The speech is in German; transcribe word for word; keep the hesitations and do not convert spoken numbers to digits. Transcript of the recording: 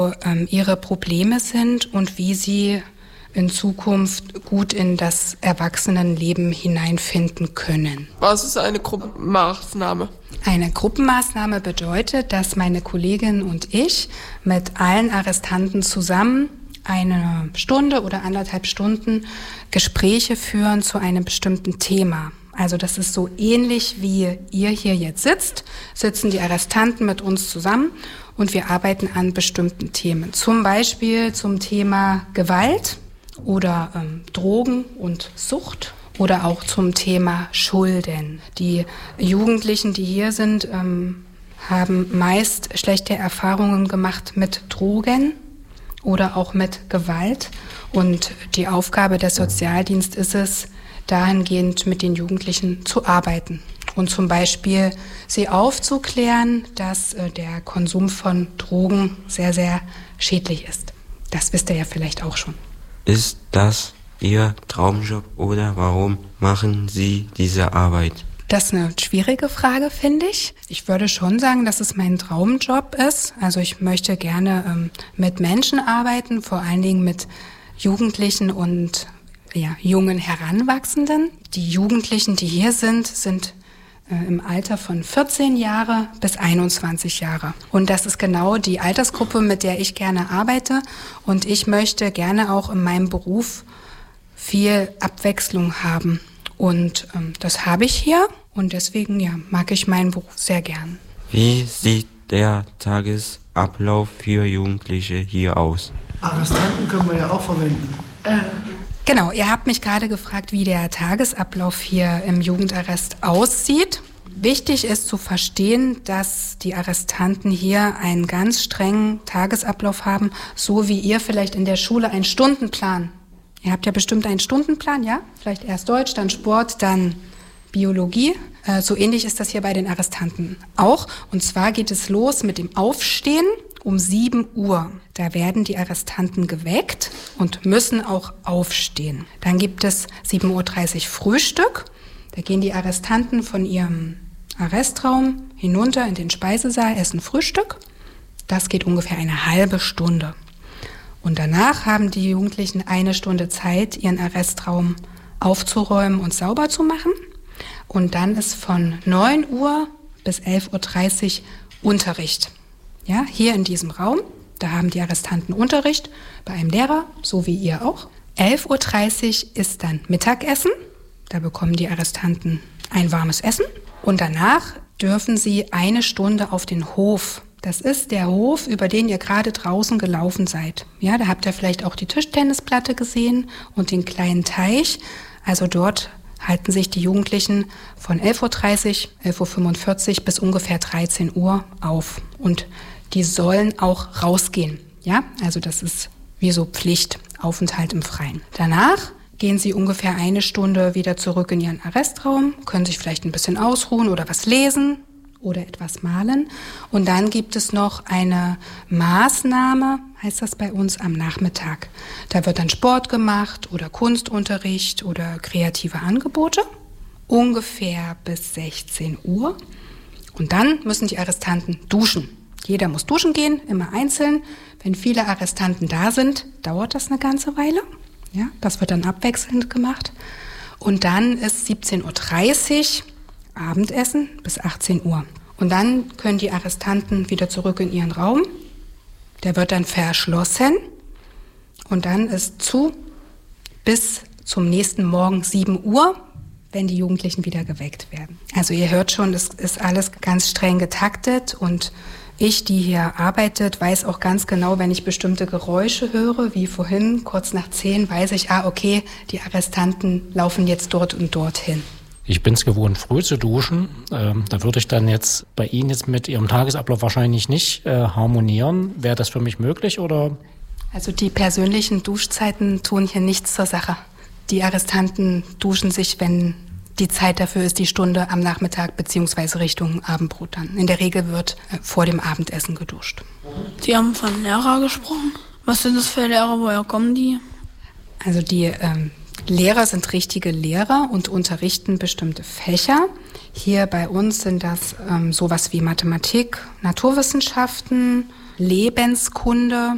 ähm, ihre Probleme sind und wie sie in Zukunft gut in das Erwachsenenleben hineinfinden können. Was ist eine Gruppenmaßnahme? Eine Gruppenmaßnahme bedeutet, dass meine Kollegin und ich mit allen Arrestanten zusammen eine Stunde oder anderthalb Stunden Gespräche führen zu einem bestimmten Thema. Also das ist so ähnlich, wie ihr hier jetzt sitzt, sitzen die Arrestanten mit uns zusammen und wir arbeiten an bestimmten Themen. Zum Beispiel zum Thema Gewalt oder ähm, Drogen und Sucht oder auch zum Thema Schulden. Die Jugendlichen, die hier sind, ähm, haben meist schlechte Erfahrungen gemacht mit Drogen oder auch mit Gewalt. Und die Aufgabe des Sozialdienstes ist es, dahingehend mit den Jugendlichen zu arbeiten und zum Beispiel sie aufzuklären, dass äh, der Konsum von Drogen sehr, sehr schädlich ist. Das wisst ihr ja vielleicht auch schon. Ist das Ihr Traumjob oder warum machen Sie diese Arbeit? Das ist eine schwierige Frage, finde ich. Ich würde schon sagen, dass es mein Traumjob ist. Also ich möchte gerne ähm, mit Menschen arbeiten, vor allen Dingen mit Jugendlichen und ja, jungen Heranwachsenden. Die Jugendlichen, die hier sind, sind äh, im Alter von vierzehn Jahre bis einundzwanzig Jahre. Und das ist genau die Altersgruppe, mit der ich gerne arbeite. Und ich möchte gerne auch in meinem Beruf viel Abwechslung haben. Und ähm, das habe ich hier. Und deswegen ja, mag ich meinen Beruf sehr gern. Wie sieht der Tagesablauf für Jugendliche hier aus? Arrestanten können wir ja auch verwenden. Äh. Genau, ihr habt mich gerade gefragt, wie der Tagesablauf hier im Jugendarrest aussieht. Wichtig ist zu verstehen, dass die Arrestanten hier einen ganz strengen Tagesablauf haben, so wie ihr vielleicht in der Schule einen Stundenplan. Ihr habt ja bestimmt einen Stundenplan, ja? Vielleicht erst Deutsch, dann Sport, dann Biologie. Äh, so ähnlich ist das hier bei den Arrestanten auch. Und zwar geht es los mit dem Aufstehen um sieben Uhr. Da werden die Arrestanten geweckt und müssen auch aufstehen. Dann gibt es sieben Uhr dreißig Frühstück. Da gehen die Arrestanten von ihrem Arrestraum hinunter in den Speisesaal, essen Frühstück. Das geht ungefähr eine halbe Stunde. Und danach haben die Jugendlichen eine Stunde Zeit, ihren Arrestraum aufzuräumen und sauber zu machen. Und dann ist von neun Uhr bis elf Uhr dreißig Unterricht. Ja, hier in diesem Raum, da haben die Arrestanten Unterricht bei einem Lehrer, so wie ihr auch. elf Uhr dreißig ist dann Mittagessen. Da bekommen die Arrestanten ein warmes Essen. Und danach dürfen sie eine Stunde auf den Hof. Das ist der Hof, über den ihr gerade draußen gelaufen seid. Ja, da habt ihr vielleicht auch die Tischtennisplatte gesehen und den kleinen Teich. Also dort halten sich die Jugendlichen von elf Uhr dreißig, elf Uhr fünfundvierzig bis ungefähr dreizehn Uhr auf. Und die sollen auch rausgehen. Ja, also das ist wie so Pflicht, Aufenthalt im Freien. Danach gehen sie ungefähr eine Stunde wieder zurück in ihren Arrestraum, können sich vielleicht ein bisschen ausruhen oder was lesen oder etwas malen. Und dann gibt es noch eine Maßnahme, heißt das bei uns, am Nachmittag. Da wird dann Sport gemacht oder Kunstunterricht oder kreative Angebote, ungefähr bis sechzehn Uhr. Und dann müssen die Arrestanten duschen. Jeder muss duschen gehen, immer einzeln. Wenn viele Arrestanten da sind, dauert das eine ganze Weile. Ja, das wird dann abwechselnd gemacht. Und dann ist siebzehn Uhr dreißig Abendessen bis achtzehn Uhr. Und dann können die Arrestanten wieder zurück in ihren Raum. Der wird dann verschlossen. Und dann ist zu bis zum nächsten Morgen sieben Uhr, wenn die Jugendlichen wieder geweckt werden. Also ihr hört schon, es ist alles ganz streng getaktet und ich, die hier arbeitet, weiß auch ganz genau, wenn ich bestimmte Geräusche höre, wie vorhin, kurz nach zehn, weiß ich, ah, okay, die Arrestanten laufen jetzt dort und dorthin. Ich bin es gewohnt, früh zu duschen. Ähm, da würde ich dann jetzt bei Ihnen jetzt mit Ihrem Tagesablauf wahrscheinlich nicht äh, harmonieren. Wäre das für mich möglich, oder? Also die persönlichen Duschzeiten tun hier nichts zur Sache. Die Arrestanten duschen sich, wenn die Zeit dafür ist, die Stunde am Nachmittag beziehungsweise Richtung Abendbrot dann. In der Regel wird äh, vor dem Abendessen geduscht. Sie haben von Lehrer gesprochen. Was sind das für Lehrer? Woher kommen die? Also die ähm, Lehrer sind richtige Lehrer und unterrichten bestimmte Fächer. Hier bei uns sind das ähm, sowas wie Mathematik, Naturwissenschaften, Lebenskunde,